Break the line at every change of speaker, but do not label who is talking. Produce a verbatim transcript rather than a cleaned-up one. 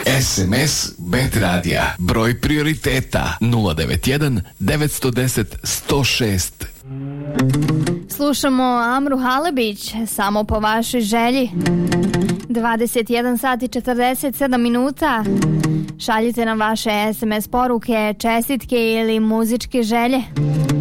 S M S Bet Radija. Broj prioriteta nula devet jedan devet jedan nula jedan nula šest.
Slušamo Amru Halebić, Samo po vašoj želji. dvadeset jedan sat i četrdeset sedam minuta. Šaljite nam vaše S M S poruke, čestitke ili muzičke želje.